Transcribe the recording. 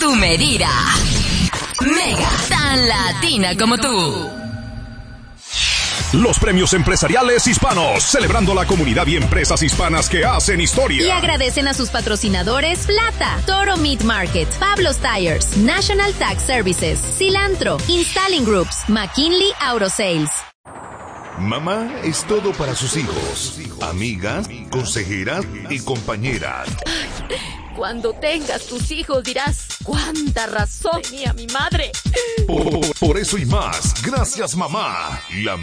tu medida. Mega, tan latina como tú. Los premios empresariales hispanos, celebrando la comunidad y empresas hispanas que hacen historia. Y agradecen a sus patrocinadores Plata, Toro Meat Market, Pablo's Tires, National Tax Services, Cilantro, Installing Groups, McKinley Auto Sales. Mamá es todo para sus hijos, amigas, consejeras y compañeras. Cuando tengas tus hijos dirás, ¿cuánta razón tenía mi madre? Por eso y más, gracias mamá. La